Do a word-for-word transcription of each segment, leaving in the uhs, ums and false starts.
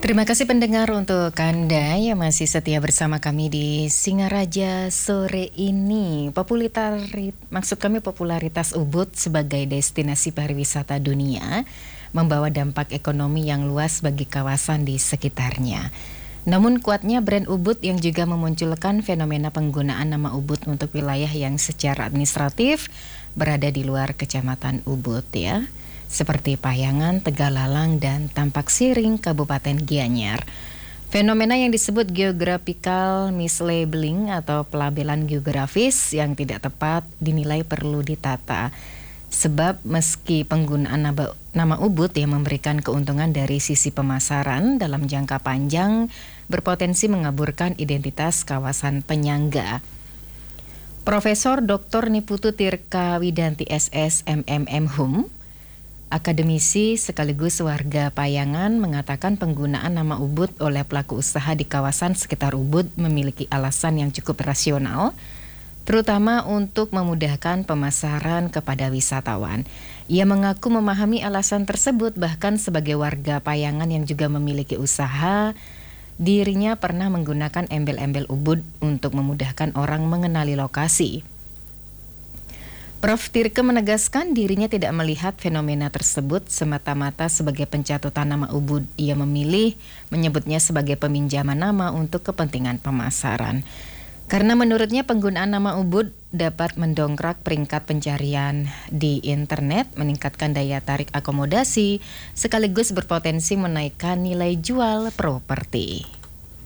Terima kasih pendengar untuk Anda yang masih setia bersama kami di Singaraja sore ini. Popularitas, maksud kami popularitas Ubud sebagai destinasi pariwisata dunia membawa dampak ekonomi yang luas bagi kawasan di sekitarnya. Namun kuatnya brand Ubud yang juga memunculkan fenomena penggunaan nama Ubud untuk wilayah yang secara administratif berada di luar kecamatan Ubud ya. Seperti Payangan, Tegalalang, dan Tampak Siring, Kabupaten Gianyar. Fenomena yang disebut geographical mislabeling atau pelabelan geografis yang tidak tepat dinilai perlu ditata. Sebab meski penggunaan nama, nama Ubud yang memberikan keuntungan dari sisi pemasaran dalam jangka panjang berpotensi mengaburkan identitas kawasan penyangga. Profesor Doktor Niputu Tirka Widanti S S M M M Hum, akademisi sekaligus warga Payangan, mengatakan penggunaan nama Ubud oleh pelaku usaha di kawasan sekitar Ubud memiliki alasan yang cukup rasional, terutama untuk memudahkan pemasaran kepada wisatawan. Ia mengaku memahami alasan tersebut, bahkan sebagai warga Payangan yang juga memiliki usaha, dirinya pernah menggunakan embel-embel Ubud untuk memudahkan orang mengenali lokasi. Profesor Tirke menegaskan dirinya tidak melihat fenomena tersebut semata-mata sebagai pencatutan nama Ubud. Ia memilih menyebutnya sebagai peminjaman nama untuk kepentingan pemasaran. Karena menurutnya penggunaan nama Ubud dapat mendongkrak peringkat pencarian di internet, meningkatkan daya tarik akomodasi, sekaligus berpotensi menaikkan nilai jual properti.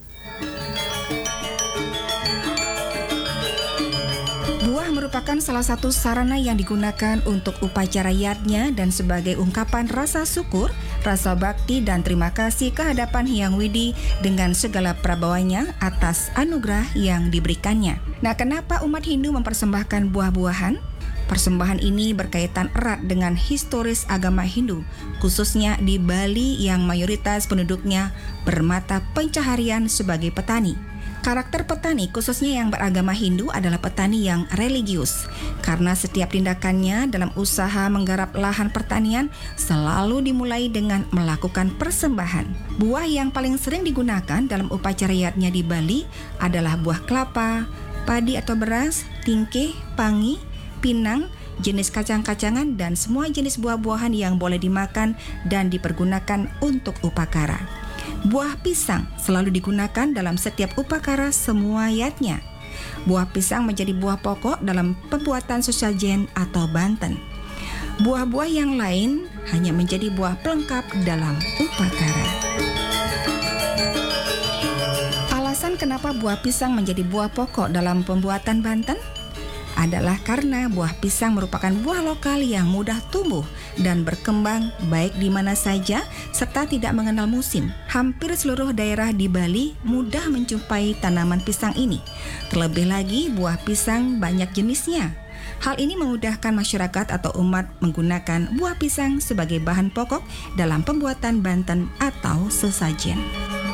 Merupakan salah satu sarana yang digunakan untuk upacara yatnya dan sebagai ungkapan rasa syukur, rasa bakti dan terima kasih kehadapan Hyang Widi dengan segala prabawanya atas anugerah yang diberikannya. Nah, kenapa umat Hindu mempersembahkan buah-buahan? Persembahan ini berkaitan erat dengan historis agama Hindu, khususnya di Bali yang mayoritas penduduknya bermata pencaharian sebagai petani. Karakter petani khususnya yang beragama Hindu adalah petani yang religius, karena setiap tindakannya dalam usaha menggarap lahan pertanian selalu dimulai dengan melakukan persembahan. Buah yang paling sering digunakan dalam upacara yatnya di Bali adalah buah kelapa, padi atau beras, tingkih, pangi, pinang, jenis kacang-kacangan, dan semua jenis buah-buahan yang boleh dimakan dan dipergunakan untuk upakara. Buah pisang selalu digunakan dalam setiap upakara semua yatnya. Buah pisang menjadi buah pokok dalam pembuatan sesajen atau banten. Buah-buah yang lain hanya menjadi buah pelengkap dalam upakara. Alasan kenapa buah pisang menjadi buah pokok dalam pembuatan banten adalah karena buah pisang merupakan buah lokal yang mudah tumbuh dan berkembang baik di mana saja serta tidak mengenal musim. Hampir seluruh daerah di Bali mudah menjumpai tanaman pisang ini. Terlebih lagi buah pisang banyak jenisnya. Hal ini memudahkan masyarakat atau umat menggunakan buah pisang sebagai bahan pokok dalam pembuatan banten atau sesajen.